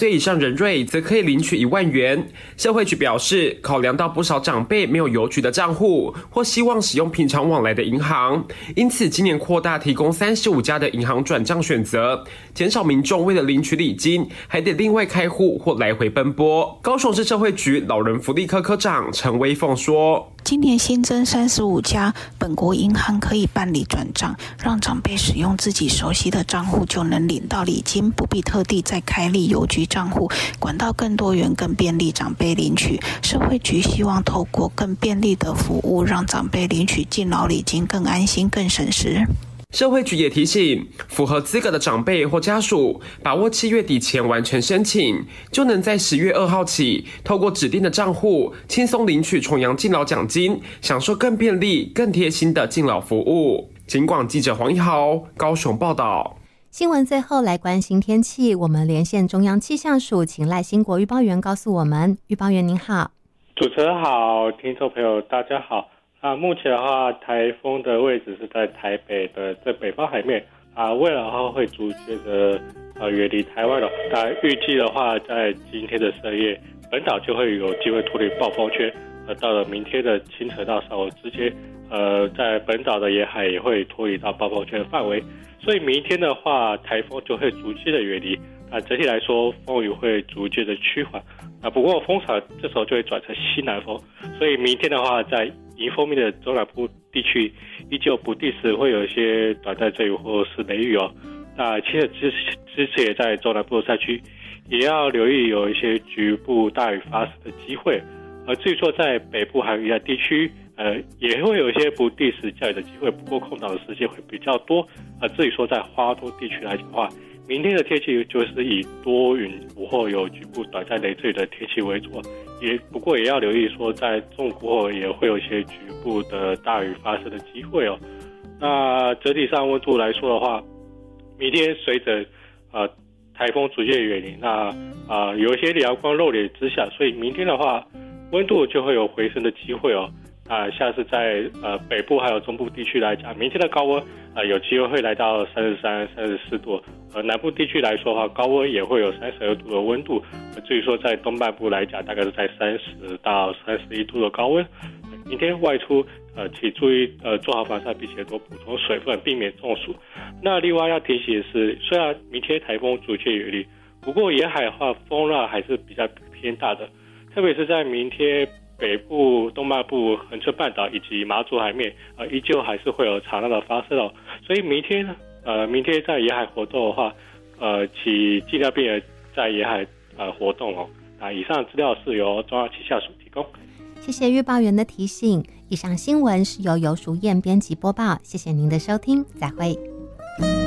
岁以上人瑞则可以领取1万元。社会局表示，考量到不少长辈没有邮局的账户，或希望使用平常往来的银行，因此今年扩大提供35家的银行转账选择，减少民众为了领取礼金还得另外开户或来回奔波。高雄市社会局老人福利科科长陈威凤说， 今年新增35家本国银行可以办理转账，让长辈使用自己熟悉的账户就能领到礼金，不必特地再开立邮局账户，管道更多元更便利长辈领取。社会局希望透过更便利的服务，让长辈领取敬老礼金更安心更省时。 社会局也提醒，符合资格的长辈或家属，把握7月底前完成申请，就能在10月2号起，透过指定的账户，轻松领取重阳敬老奖金，享受更便利、更贴心的敬老服务。警广记者黄一豪，高雄报道。 新闻最后来关心天气，我们连线中央气象署，请赖兴国预报员告诉我们。预报员您好。 主持人好，听众朋友大家好。目前的话，台风的位置是在台北的在北方海面未来的话会逐渐的远离台湾了。预计的话，在今天的深夜，本岛就会有机会脱离暴风圈，到了明天的清晨到上午之间，在本岛的沿海也会脱离到暴风圈的范围。所以明天的话，台风就会逐渐的远离。整体来说，风雨会逐渐的趋缓。不过风场这时候就会转成西南风，所以明天的话，在迎风面的中南部地区依旧不定时会有一些短暂阵雨或是雷雨哦。其实之前也在中南部的山区，也要留意有一些局部大雨发生的机会。至于说在北部还有沿岸地区，也会有一些不定时降雨的机会，不过空档的时间会比较多。至于说在花东地区来讲的话，明天的天气就是以多云午后有局部短暂雷阵雨的天气为主，不过也要留意说，在中午过后也会有一些局部的大雨发生的机会哦。那整体上温度来说的话，明天随着台风逐渐远离，有一些阳光露脸之下，所以明天的话温度就会有回升的机会哦。像是在北部还有中部地区来讲，明天的高温有机会会来到33、34度。南部地区来说的话，高温也会有32度的温度。至于说在东半部来讲，大概是在30到31度的高温。明天外出请注意做好防晒，并且多补充水分，避免中暑。那另外要提醒的是，虽然明天台风逐渐远离，不过沿海的话风浪还是比较偏大的，特别是在明天北部、东半部、恒春半岛以及马祖海面依旧还是会有长浪的发生哦。所以明天在沿海活动的话，请尽量避免在沿海活动哦。以上资料是由中央气象署提供。 谢谢预报员的提醒。以上新闻是由游淑燕编辑播报，谢谢您的收听，再会。